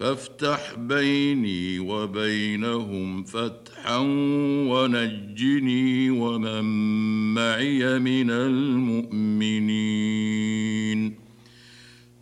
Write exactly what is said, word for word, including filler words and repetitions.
فافتح بيني وبينهم فتحا ونجني ومن معي من المؤمنين.